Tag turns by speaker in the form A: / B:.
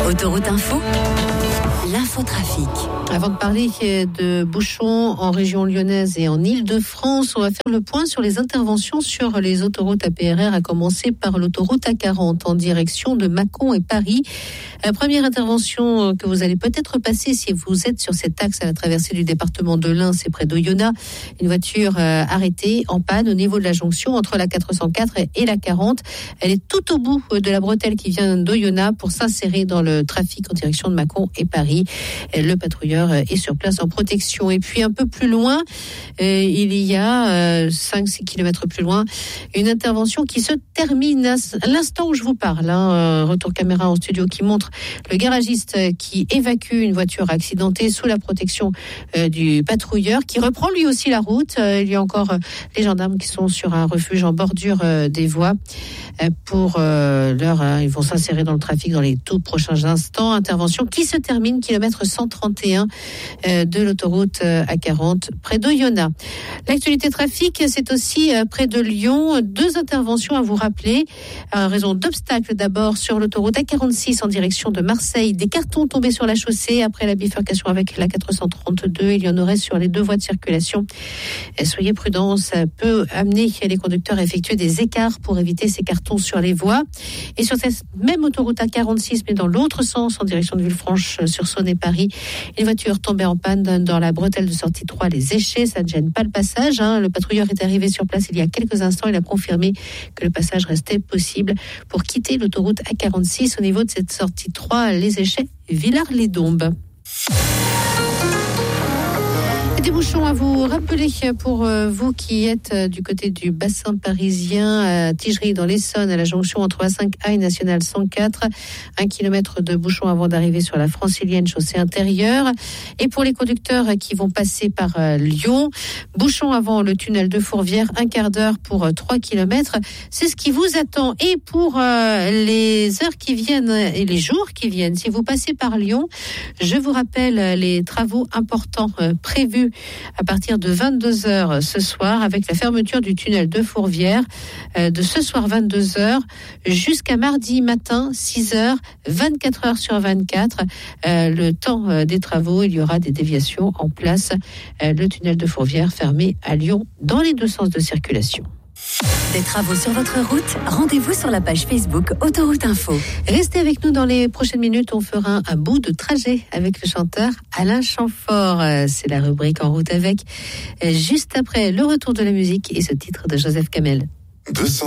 A: Autoroute Info, l'infotrafic.
B: Avant de parler de bouchons en région lyonnaise et en Île-de-France, on va faire le point sur les interventions sur les autoroutes APRR, à commencer par l'autoroute A40 en direction de Mâcon et Paris. La première intervention que vous allez peut-être passer si vous êtes sur cet axe à la traversée du département de l'Ain, c'est près d'Oyonnax. Une voiture arrêtée en panne au niveau de la jonction entre la 404 et la 40. Elle est tout au bout de la bretelle qui vient d'Oyonnax pour s'insérer dans le trafic en direction de Mâcon et Paris. Le patrouilleur est sur place en protection. Et puis un peu plus loin, il y a 5-6 km plus loin, une intervention qui se termine à l'instant où je vous parle. Retour caméra en studio qui montre le garagiste qui évacue une voiture accidentée sous la protection du patrouilleur, qui reprend lui aussi la route. Il y a encore les gendarmes qui sont sur un refuge en bordure des voies. Pour l'heure, ils vont s'insérer dans le trafic dans les tout prochains instants. Intervention qui se termine kilomètre 131 de l'autoroute A40 près d'Oyonnax. L'actualité trafic, c'est aussi près de Lyon. 2 interventions à vous rappeler. À raison d'obstacles d'abord sur l'autoroute A46 en direction de Marseille. Des cartons tombés sur la chaussée après la bifurcation avec la 432. Il y en aurait sur les 2 voies de circulation. Soyez prudents, ça peut amener les conducteurs à effectuer des écarts pour éviter ces cartons sur les voies. Et sur cette même autoroute A46, mais dans l'autre sens, en direction de Villefranche sur Saône et Paris, une voiture tombée en panne dans la bretelle de sortie 3, les Échets. Ça ne gêne pas le passage. Le patrouilleur est arrivé sur place il y a quelques instants. Il a confirmé que le passage restait possible pour quitter l'autoroute A46 au niveau de cette sortie 3, les Échets, Villars-les-Dombes. Des bouchons à vous rappeler pour vous qui êtes du côté du bassin parisien, à Tigerie dans l'Essonne, à la jonction entre A5A et National 104. 1 kilomètre de bouchons avant d'arriver sur la francilienne chaussée intérieure. Et pour les conducteurs qui vont passer par Lyon, bouchons avant le tunnel de Fourvière, 1 quart d'heure pour 3 kilomètres. C'est ce qui vous attend. Et pour les heures qui viennent et les jours qui viennent, si vous passez par Lyon, je vous rappelle les travaux importants prévus à partir de 22h ce soir, avec la fermeture du tunnel de Fourvière de ce soir 22h jusqu'à mardi matin 6h, 24 heures sur 24. Le temps des travaux, il y aura des déviations en place. Le tunnel de Fourvière fermé à Lyon dans les 2 sens de circulation.
A: Des travaux sur votre route, rendez-vous sur la page Facebook Autoroute Info.
B: Restez avec nous dans les prochaines minutes, on fera un bout de trajet avec le chanteur Alain Chamfort. C'est la rubrique En route avec, juste après le retour de la musique et ce titre de Joseph Kamel.